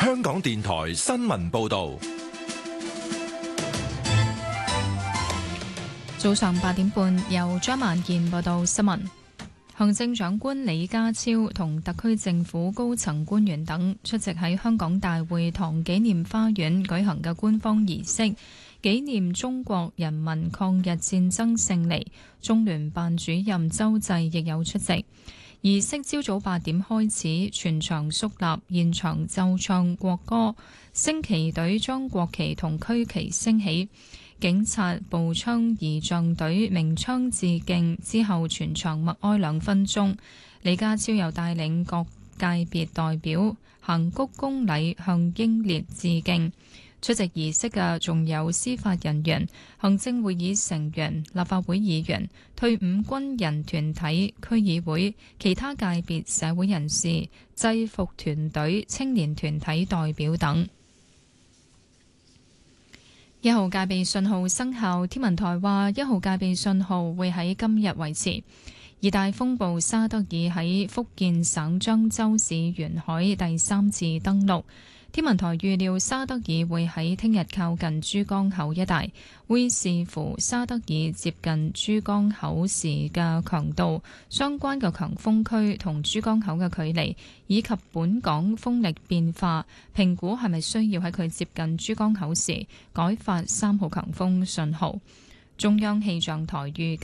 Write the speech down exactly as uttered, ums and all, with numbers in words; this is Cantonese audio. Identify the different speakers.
Speaker 1: 香港電台新聞報道。
Speaker 2: 早上八點半，由張萬健報道新聞。行政長官李家超同特區政府高層官員等出席喺香港大會堂紀念花園舉行嘅官方儀式，紀念中國人民抗日戰爭勝利。中聯辦主任周濟亦有出席。儀式朝早八點開始，全場肅立，現場奏唱國歌，升旗隊將國旗同區旗升起。警察、步槍儀仗隊鳴槍致敬之後，全場默哀兩分鐘。李家超又帶領各界別代表行鞠躬禮向英烈致敬。出席儀式嘅仲有司法人員、行政會議成員、立法會議員、退伍軍人團體、區議會、其他界別社會人士、制服團隊、青年團體代表等。一號戒備信號生效，天文台話一號戒備信號會喺今日維持。熱帶風暴沙德爾喺福建省漳州市沿海第三次登陸。天文台預料沙德爾會喺聽日靠近珠江口一帶，會視乎沙德爾接近珠江口時嘅強度、相關嘅強風區同珠江口嘅距離，以及本港風力變化，評估係咪需要喺佢接近珠江口時改發三號強風信號。中央氣象台預計